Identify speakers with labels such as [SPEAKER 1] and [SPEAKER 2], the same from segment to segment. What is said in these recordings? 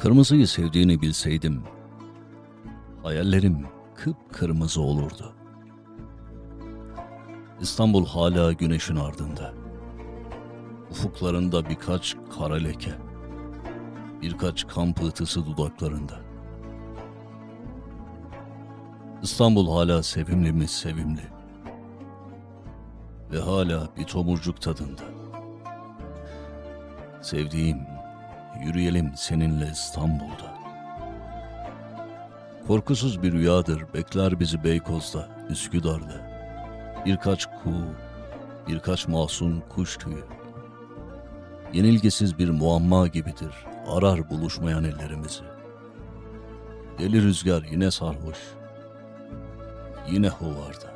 [SPEAKER 1] Kırmızıyı sevdiğini bilseydim, hayallerim kıpkırmızı olurdu. İstanbul hala güneşin ardında. Ufuklarında birkaç kara leke, birkaç kan pıhtısı dudaklarında. İstanbul hala sevimli mi sevimli ve hala bir tomurcuk tadında. Sevdiğim, yürüyelim seninle İstanbul'da. Korkusuz bir rüyadır, bekler bizi Beykoz'da, Üsküdar'da. Birkaç kuğu, birkaç masum kuş tüyü. Yenilgisiz bir muamma gibidir, arar buluşmayan ellerimizi. Deli rüzgar yine sarhoş, yine hovarda.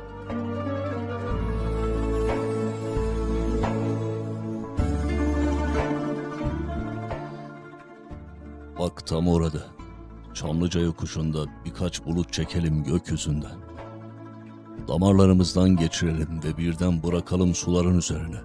[SPEAKER 1] Bak tam orada, Çamlıca yokuşunda birkaç bulut çekelim gökyüzünden. Damarlarımızdan geçirelim ve birden bırakalım suların üzerine.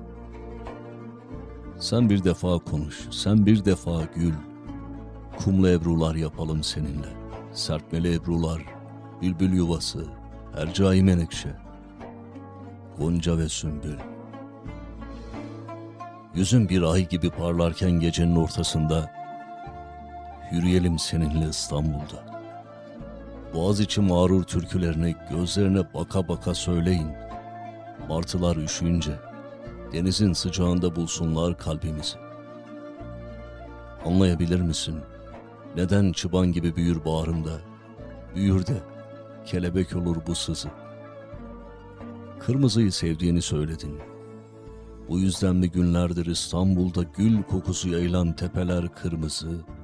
[SPEAKER 1] Sen bir defa konuş, sen bir defa gül. Kumlu ebrular yapalım seninle. Serpmeli ebrular, bülbül yuvası, hercai menekşe, gonca ve sümbül. Yüzün bir ay gibi parlarken gecenin ortasında, yürüyelim seninle İstanbul'da. Boğaziçi mağrur türkülerini gözlerine baka baka söyleyin. Martılar üşüyünce denizin sıcağında bulsunlar kalbimizi. Anlayabilir misin? Neden çıban gibi büyür bağrımda? Büyür de kelebek olur bu sızı. Kırmızıyı sevdiğini söyledin. Bu yüzden mi günlerdir İstanbul'da gül kokusu yayılan tepeler kırmızı,